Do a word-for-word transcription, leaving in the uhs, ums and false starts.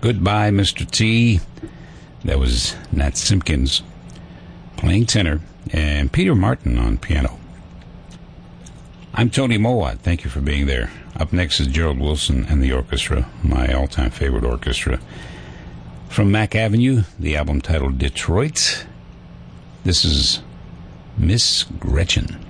Goodbye, Mister T. That was Nat Simpkins playing tenor and Peter Martin on piano. I'm Tony Mowat. Thank you for being there. Up next is Gerald Wilson and the orchestra, my all-time favorite orchestra. From Mack Avenue, the album titled Detroit. This is Miss Gretchen.